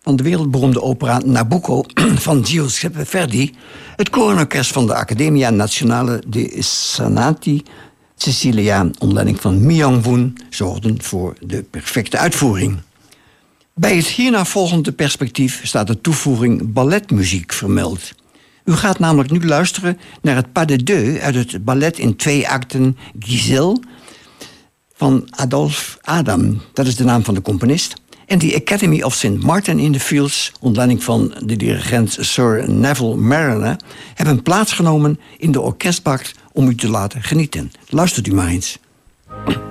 van de wereldberoemde opera Nabucco van Giuseppe Verdi, het koororkest van de Accademia Nazionale dei Sonati Sicilia onder leiding van Myung-Whun zorgden voor de perfecte uitvoering. Bij het hierna volgende perspectief staat de toevoeging balletmuziek vermeld. U gaat namelijk nu luisteren naar het pas de deux uit het ballet in 2 acten Giselle van Adolphe Adam, dat is de naam van de componist, en The Academy of St. Martin in the Fields, onder leiding van de dirigent Sir Neville Marriner, hebben plaatsgenomen in de orkestbak om u te laten genieten. Luistert u maar eens.